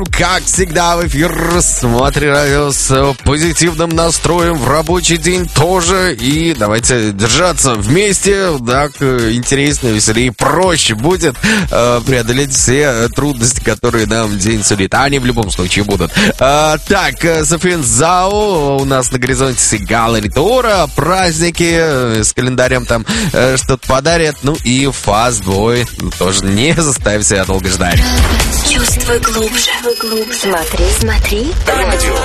Как всегда, в эфир «Смотри радио» с позитивным настроем в рабочий день тоже. И давайте держаться вместе, так интереснее, веселее, проще будет преодолеть все трудности, которые нам день сулит. Они в любом случае будут. Так, Софин Зау, у нас на горизонте Сигала Ритура, праздники, с календарем там что-то подарят. Ну и Фастбой тоже не заставит себя долго ждать. Чувствуй глубже. Смотри. Радио.